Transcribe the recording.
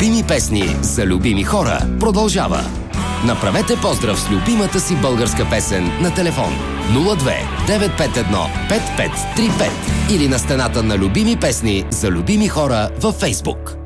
Любими песни за любими хора продължава. Направете поздрав с любимата си българска песен на телефон 02 951 5535 или на стената на Любими песни за любими хора във Фейсбук.